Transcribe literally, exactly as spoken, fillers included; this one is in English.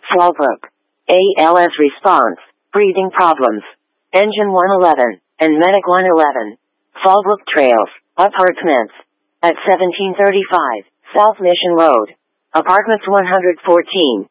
Fallbrook. A L S response, breathing problems. Engine one eleven, and Medic one eleven. Fallbrook Trails, apartments. At seventeen thirty-five, South Mission Road. Apartments one fourteen.